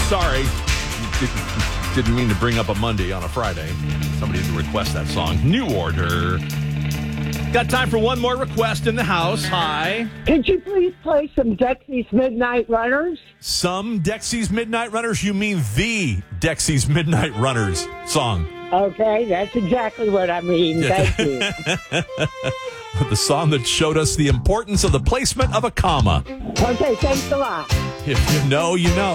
Sorry. Didn't mean to bring up a Monday on a Friday. Somebody had to request that song. New Order. Got time for one more request in the house. Hi. Could you please play some Dexy's Midnight Runners? Some Dexy's Midnight Runners? You mean the Dexy's Midnight Runners song? Okay, that's exactly what I mean. Thank you. The song that showed us the importance of the placement of a comma. Okay, thanks a lot. If you know, you know.